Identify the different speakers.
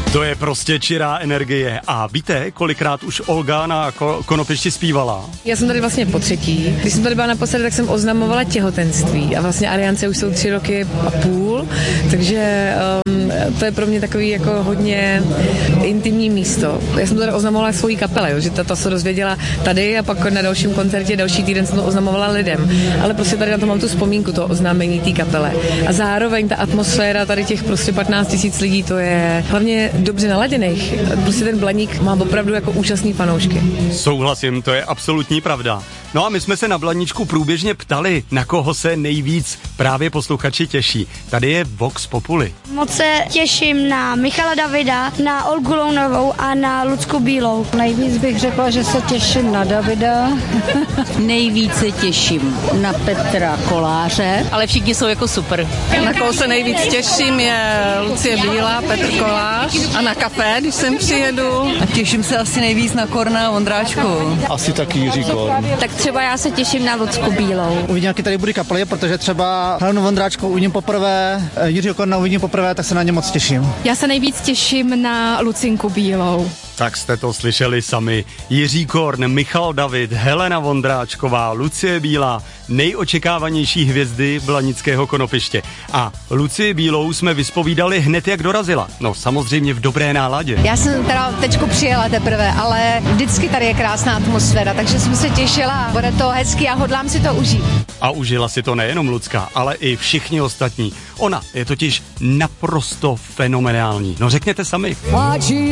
Speaker 1: To je prostě čirá energie. A víte, kolikrát už Olga na Konopišti zpívala?
Speaker 2: Já jsem tady vlastně po třetí. Když jsem tady byla naposledy, tak jsem oznamovala těhotenství. A vlastně Ariance už jsou 3 roky a půl, takže to je pro mě takový jako hodně intimní místo. Já jsem tady oznamovala svoji kapele, jo, že ta se dozvěděla tady a pak na dalším koncertě další týden jsem to oznamovala lidem. Ale prostě tady na to mám tu vzpomínku, to oznámení té kapele. A zároveň ta atmosféra tady těch prostě 15 000 lidí, to je hlavně dobře naladěných. Prostě ten Blaník má opravdu jako úžasný fanoušky.
Speaker 1: Souhlasím, to je absolutní pravda. No a my jsme se na Blaníčku průběžně ptali, na koho se nejvíc právě posluchači těší. Tady je Vox Populi.
Speaker 3: Moc se těším na Michala Davida, na Olgu Lounovou a na Lucku Bílou.
Speaker 4: Nejvíc bych řekla, že se těším na Davida.
Speaker 5: Nejvíce těším na Petra Koláře.
Speaker 6: Ale všichni jsou jako super.
Speaker 7: Na koho se nejvíc těším je Lucie Bílá, Petr Kolář a na Café, když sem přijedu.
Speaker 8: A těším se asi nejvíc na Korna Vondráčku.
Speaker 9: Asi taky Jiří Korn.
Speaker 3: Tak třeba já se těším na Lucku Bílou.
Speaker 10: Uvidím, jaký tady bude kapely, protože třeba Helenu Vondráčku uvidím poprvé, Jiřího Korna uvidím poprvé, tak se na ně moc těším.
Speaker 3: Já se nejvíc těším na Lucinku Bílou.
Speaker 1: Tak jste to slyšeli sami. Jiří Korn, Michal David, Helena Vondráčková, Lucie Bílá, nejočekávanější hvězdy Blanického Konopiště. A Lucie Bílou jsme vyspovídali hned, jak dorazila. No samozřejmě v dobré náladě.
Speaker 4: Já jsem teda teďko přijela teprve, ale vždycky tady je krásná atmosféra, takže jsem se těšila. Bude to hezký a hodlám si to užít.
Speaker 1: A užila si to nejenom Lucka, ale i všichni ostatní. Ona je totiž naprosto fenomenální. No řekněte sami.